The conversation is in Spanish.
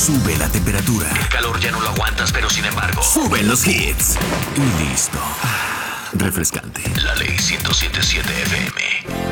Sube la temperatura. El calor ya no lo aguantas, pero sin embargo, Suben los hits. Y listo. Refrescante. La Ley 107.7 FM.